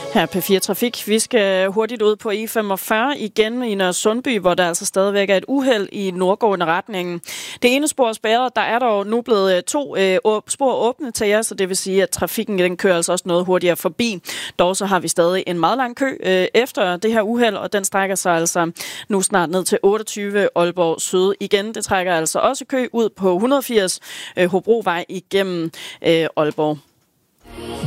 Her på P4 Trafik. Vi skal hurtigt ud på E45 igen i Nørre Sundby, hvor der altså stadigvæk er et uheld i nordgående retningen. Det ene spor er spærret, der er dog nu blevet 2 spor åbne til jer, så det vil sige, at trafikken den kører altså også noget hurtigere forbi. Dog så har vi stadig en meget lang kø efter det her uheld, og den strækker sig altså nu snart ned til 28 Aalborg Syd igen. Det trækker altså også kø ud på 180 Hobrovej igennem Aalborg.